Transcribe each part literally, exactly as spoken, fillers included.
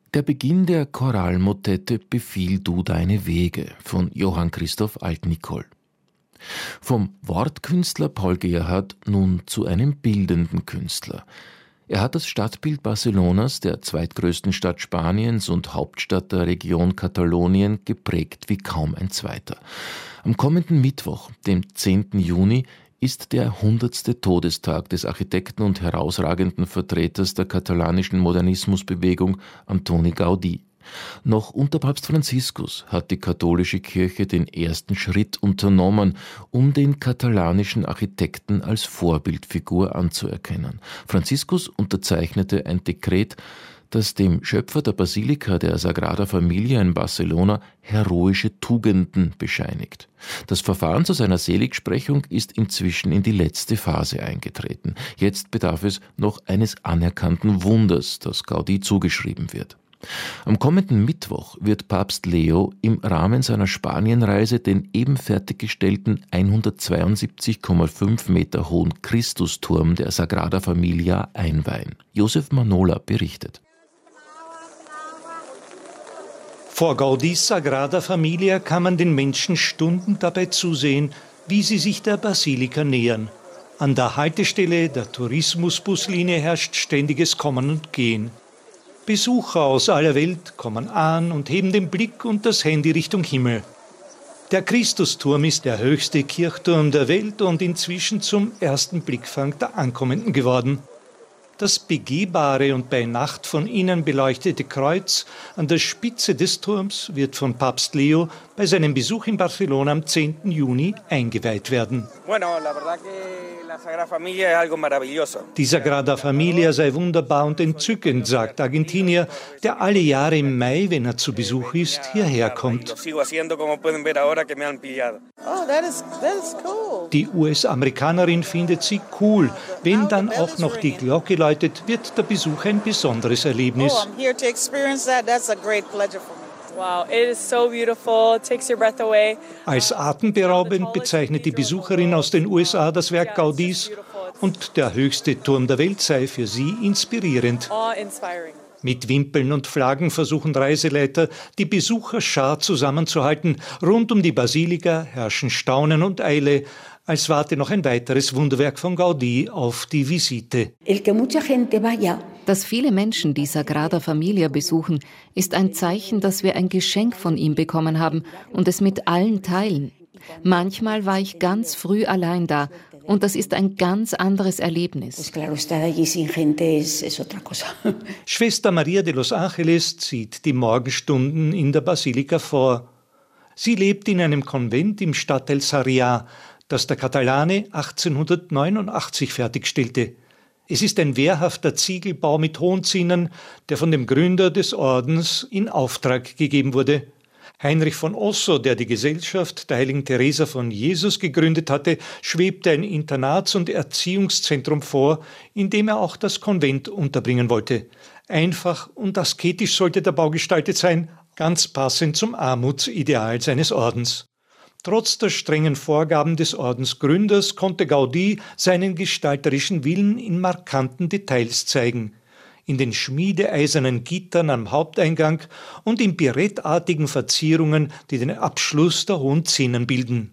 Der Beginn der Choralmotette »Befiehl du deine Wege« von Johann Christoph Alt-Nicol. Vom Wortkünstler Paul Gerhardt nun zu einem bildenden Künstler. Er hat das Stadtbild Barcelonas, der zweitgrößten Stadt Spaniens und Hauptstadt der Region Katalonien, geprägt wie kaum ein zweiter. Am kommenden Mittwoch, dem zehnten Juni, ist der hundertste Todestag des Architekten und herausragenden Vertreters der katalanischen Modernismusbewegung Antoni Gaudí. Noch unter Papst Franziskus hat die katholische Kirche den ersten Schritt unternommen, um den katalanischen Architekten als Vorbildfigur anzuerkennen. Franziskus unterzeichnete ein Dekret, das dem Schöpfer der Basilika der Sagrada Familia in Barcelona heroische Tugenden bescheinigt. Das Verfahren zu seiner Seligsprechung ist inzwischen in die letzte Phase eingetreten. Jetzt bedarf es noch eines anerkannten Wunders, das Gaudí zugeschrieben wird. Am kommenden Mittwoch wird Papst Leo im Rahmen seiner Spanienreise den eben fertiggestellten hundertzweiundsiebzig Komma fünf Meter hohen Christusturm der Sagrada Familia einweihen. Josef Manola berichtet. Vor Gaudís Sagrada Familia kann man den Menschen Stunden dabei zusehen, wie sie sich der Basilika nähern. An der Haltestelle der Tourismusbuslinie herrscht ständiges Kommen und Gehen. Besucher aus aller Welt kommen an und heben den Blick und das Handy Richtung Himmel. Der Christusturm ist der höchste Kirchturm der Welt und inzwischen zum ersten Blickfang der Ankommenden geworden. Das begehbare und bei Nacht von innen beleuchtete Kreuz an der Spitze des Turms wird von Papst Leo bei seinem Besuch in Barcelona am zehnten Juni eingeweiht werden. Die Sagrada Familia sei wunderbar und entzückend, sagt Argentinier, der alle Jahre im Mai, wenn er zu Besuch ist, hierher kommt. Die U S-Amerikanerin findet sie cool. Wenn dann auch noch die Glocke läutet, wird der Besuch ein besonderes Erlebnis. Als atemberaubend bezeichnet die Besucherin aus den U S A das Werk Gaudís und der höchste Turm der Welt sei für sie inspirierend. Mit Wimpeln und Flaggen versuchen Reiseleiter, die Besucherschar zusammenzuhalten. Rund um die Basilika herrschen Staunen und Eile, als warte noch ein weiteres Wunderwerk von Gaudí auf die Visite. Dass viele Menschen die Sagrada Familia besuchen, ist ein Zeichen, dass wir ein Geschenk von ihm bekommen haben und es mit allen teilen. Manchmal war ich ganz früh allein da und das ist ein ganz anderes Erlebnis. Schwester Maria de los Angeles zieht die Morgenstunden in der Basilika vor. Sie lebt in einem Konvent im Stadtteil Sarrià, das der Katalane achtzehnhundertneunundachtzig fertigstellte. Es ist ein wehrhafter Ziegelbau mit hohen Zinnen, der von dem Gründer des Ordens in Auftrag gegeben wurde. Heinrich von Osso, der die Gesellschaft der heiligen Teresa von Jesus gegründet hatte, schwebte ein Internats- und Erziehungszentrum vor, in dem er auch das Konvent unterbringen wollte. Einfach und asketisch sollte der Bau gestaltet sein, ganz passend zum Armutsideal seines Ordens. Trotz der strengen Vorgaben des Ordensgründers konnte Gaudí seinen gestalterischen Willen in markanten Details zeigen. In den schmiedeeisernen Gittern am Haupteingang und in pirettartigen Verzierungen, die den Abschluss der hohen Zinnen bilden.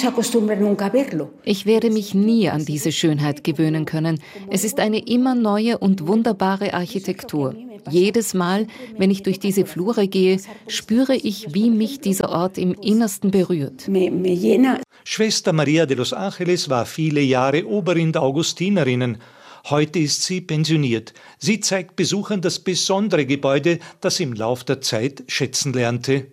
Ich werde mich nie an diese Schönheit gewöhnen können. Es ist eine immer neue und wunderbare Architektur. Jedes Mal, wenn ich durch diese Flure gehe, spüre ich, wie mich dieser Ort im Innersten berührt. Schwester Maria de los Angeles war viele Jahre Oberin der Augustinerinnen. Heute ist sie pensioniert. Sie zeigt Besuchern das besondere Gebäude, das sie im Lauf der Zeit schätzen lernte.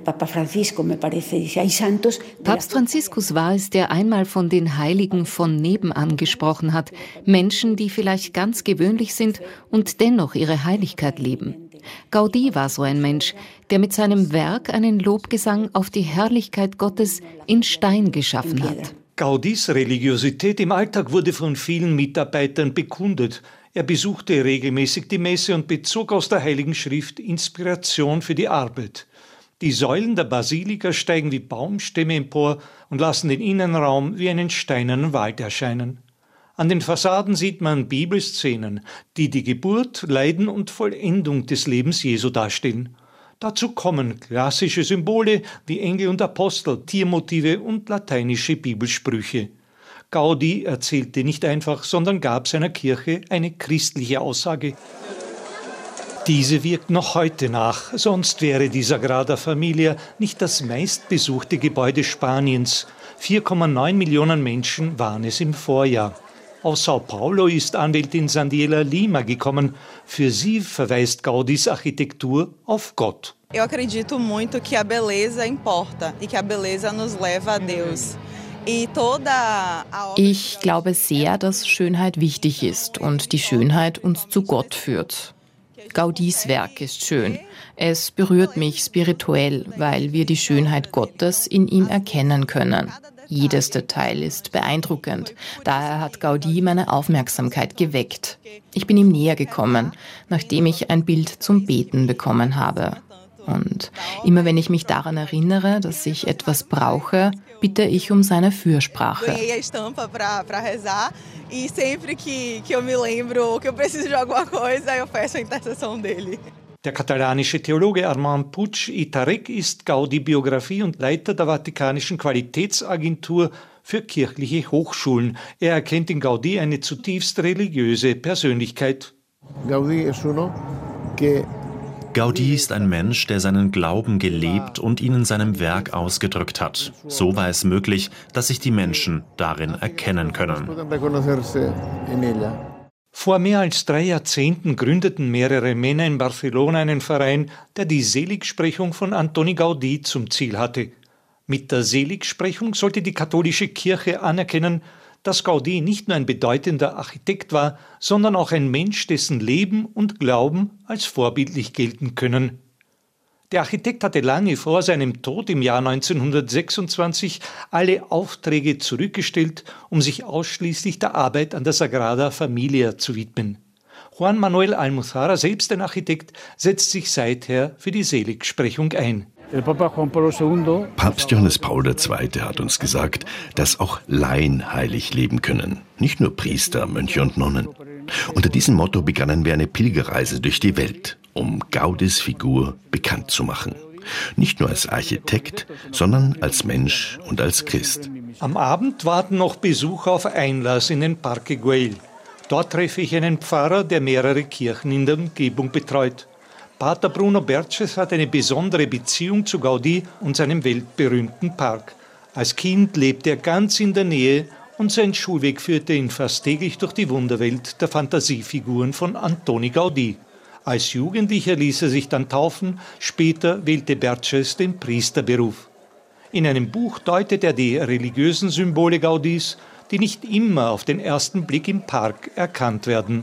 Papst Franziskus war es, der einmal von den Heiligen von nebenan gesprochen hat. Menschen, die vielleicht ganz gewöhnlich sind und dennoch ihre Heiligkeit leben. Gaudí war so ein Mensch, der mit seinem Werk einen Lobgesang auf die Herrlichkeit Gottes in Stein geschaffen hat. Gaudís Religiosität im Alltag wurde von vielen Mitarbeitern bekundet. Er besuchte regelmäßig die Messe und bezog aus der Heiligen Schrift Inspiration für die Arbeit. Die Säulen der Basilika steigen wie Baumstämme empor und lassen den Innenraum wie einen steinernen Wald erscheinen. An den Fassaden sieht man Bibelszenen, die die Geburt, Leiden und Vollendung des Lebens Jesu darstellen. Dazu kommen klassische Symbole wie Engel und Apostel, Tiermotive und lateinische Bibelsprüche. Gaudí erzählte nicht einfach, sondern gab seiner Kirche eine christliche Aussage. Diese wirkt noch heute nach, sonst wäre die Sagrada Familia nicht das meistbesuchte Gebäude Spaniens. vier Komma neun Millionen Menschen waren es im Vorjahr. Aus Sao Paulo ist Anwältin Sandiela Lima gekommen. Für sie verweist Gaudís Architektur auf Gott. Eu acredito muito que a beleza importa e que a beleza nos leva a Deus. Ich glaube sehr, dass Schönheit wichtig ist und die Schönheit uns zu Gott führt. Gaudís Werk ist schön. Es berührt mich spirituell, weil wir die Schönheit Gottes in ihm erkennen können. Jedes Detail ist beeindruckend. Daher hat Gaudí meine Aufmerksamkeit geweckt. Ich bin ihm näher gekommen, nachdem ich ein Bild zum Beten bekommen habe. Und immer wenn ich mich daran erinnere, dass ich etwas brauche, bitte ich um seine Fürsprache. Der katalanische Theologe Armand Puig i Tarrech ist Gaudí-Biografie und Leiter der Vatikanischen Qualitätsagentur für kirchliche Hochschulen. Er erkennt in Gaudí eine zutiefst religiöse Persönlichkeit. Gaudí es uno que Gaudí ist ein Mensch, der seinen Glauben gelebt und ihn in seinem Werk ausgedrückt hat. So war es möglich, dass sich die Menschen darin erkennen können. Vor mehr als drei Jahrzehnten gründeten mehrere Männer in Barcelona einen Verein, der die Seligsprechung von Antoni Gaudí zum Ziel hatte. Mit der Seligsprechung sollte die katholische Kirche anerkennen, dass Gaudí nicht nur ein bedeutender Architekt war, sondern auch ein Mensch, dessen Leben und Glauben als vorbildlich gelten können. Der Architekt hatte lange vor seinem Tod im Jahr neunzehnhundertsechsundzwanzig alle Aufträge zurückgestellt, um sich ausschließlich der Arbeit an der Sagrada Familia zu widmen. Juan Manuel Almuzara, selbst ein Architekt, setzt sich seither für die Seligsprechung ein. Papst Johannes Paul der Zweite hat uns gesagt, dass auch Laien heilig leben können, nicht nur Priester, Mönche und Nonnen. Unter diesem Motto begannen wir eine Pilgerreise durch die Welt, um Gaudís Figur bekannt zu machen. Nicht nur als Architekt, sondern als Mensch und als Christ. Am Abend warten noch Besucher auf Einlass in den Parque Güell. Dort treffe ich einen Pfarrer, der mehrere Kirchen in der Umgebung betreut. Pater Bruno Berches hat eine besondere Beziehung zu Gaudí und seinem weltberühmten Park. Als Kind lebte er ganz in der Nähe und sein Schulweg führte ihn fast täglich durch die Wunderwelt der Fantasiefiguren von Antoni Gaudí. Als Jugendlicher ließ er sich dann taufen, später wählte Berches den Priesterberuf. In einem Buch deutet er die religiösen Symbole Gaudís, die nicht immer auf den ersten Blick im Park erkannt werden.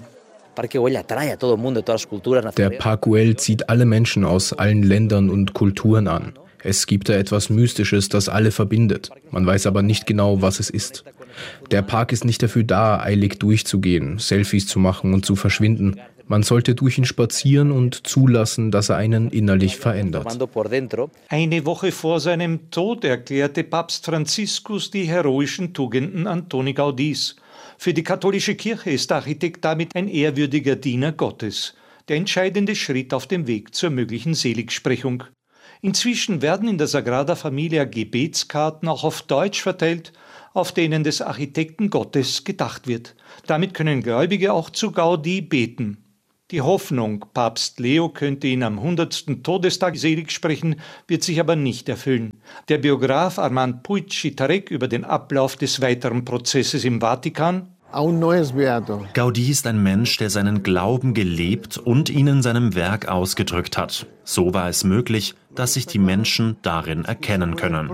Der Parque Güell zieht alle Menschen aus allen Ländern und Kulturen an. Es gibt da etwas Mystisches, das alle verbindet. Man weiß aber nicht genau, was es ist. Der Park ist nicht dafür da, eilig durchzugehen, Selfies zu machen und zu verschwinden. Man sollte durch ihn spazieren und zulassen, dass er einen innerlich verändert. Eine Woche vor seinem Tod erklärte Papst Franziskus die heroischen Tugenden Antoni Gaudís. Für die katholische Kirche ist der Architekt damit ein ehrwürdiger Diener Gottes, der entscheidende Schritt auf dem Weg zur möglichen Seligsprechung. Inzwischen werden in der Sagrada Familia Gebetskarten auch auf Deutsch verteilt, auf denen des Architekten Gottes gedacht wird. Damit können Gläubige auch zu Gaudí beten. Die Hoffnung, Papst Leo könnte ihn am hundertsten Todestag selig sprechen, wird sich aber nicht erfüllen. Der Biograf Armand Puig i Tarrech über den Ablauf des weiteren Prozesses im Vatikan: Gaudí ist ein Mensch, der seinen Glauben gelebt und ihn in seinem Werk ausgedrückt hat. So war es möglich, dass sich die Menschen darin erkennen können.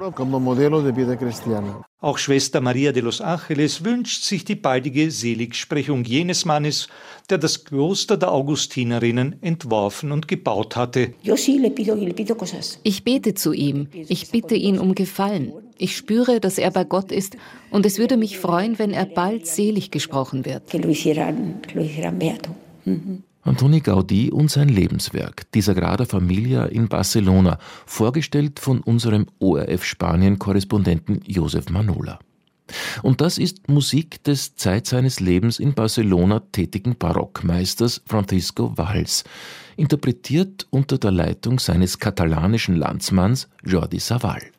Auch Schwester Maria de los Ángeles wünscht sich die baldige Seligsprechung jenes Mannes, der das Kloster der Augustinerinnen entworfen und gebaut hatte. Ich bete zu ihm, ich bitte ihn um Gefallen. Ich spüre, dass er bei Gott ist und es würde mich freuen, wenn er bald selig gesprochen wird. Antoni Gaudí und sein Lebenswerk, die Sagrada Familia in Barcelona, vorgestellt von unserem O R F Spanien-Korrespondenten Josef Manola. Und das ist Musik des Zeit seines Lebens in Barcelona tätigen Barockmeisters Francisco Valls, interpretiert unter der Leitung seines katalanischen Landsmanns Jordi Savall.